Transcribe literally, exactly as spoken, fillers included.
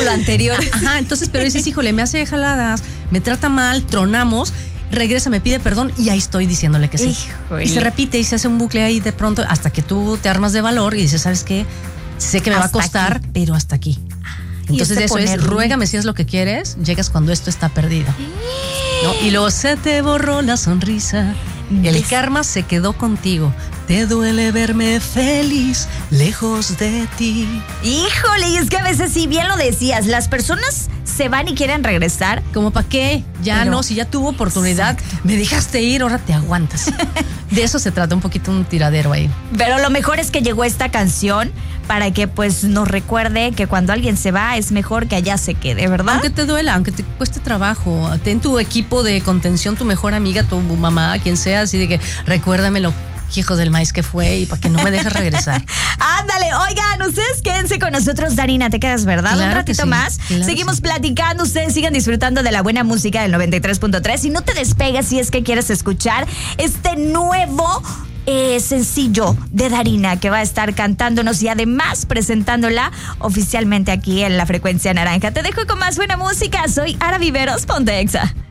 lo anterior. Ajá, entonces, pero dices, híjole, me hace jaladas, me trata mal, tronamos, regresa, me pide perdón y ahí estoy diciéndole que sí. Híjole. Y se repite y se hace un bucle ahí de pronto hasta que tú te armas de valor y dices, ¿sabes qué? Sé que me Hasta va a costar, aquí. pero hasta aquí. Entonces este eso es, poner ruégame si es lo que quieres, llegas cuando esto está perdido. ¿No? Y luego se te borró la sonrisa, el Des- karma se quedó contigo, te duele verme feliz, lejos de ti. Híjole, y es que a veces, si bien lo decías, las personas se van y quieren regresar. ¿Cómo para qué? Ya Pero- no, si ya tuvo oportunidad, Exacto. me dejaste ir, ahora te aguantas. De eso se trata un poquito un tiradero ahí. Pero lo mejor es que llegó esta canción para que pues nos recuerde que cuando alguien se va es mejor que allá se quede, ¿verdad? Aunque te duela, aunque te cueste trabajo, ten tu equipo de contención, tu mejor amiga, tu mamá, quien sea, así de que recuérdame lo hijo del maíz que fue y para que no me dejes regresar. Ándale, oigan, ustedes quédense con nosotros, Darina, te quedas, ¿verdad? Claro Un que ratito sí, más. claro que Seguimos sí. platicando, ustedes sigan disfrutando de la buena música del noventa y tres punto tres y no te despegues si es que quieres escuchar este nuevo eh, sencillo de Darina que va a estar cantándonos y además presentándola oficialmente aquí en la Frecuencia Naranja. Te dejo con más buena música, soy Ara Viveros, ponte Exa.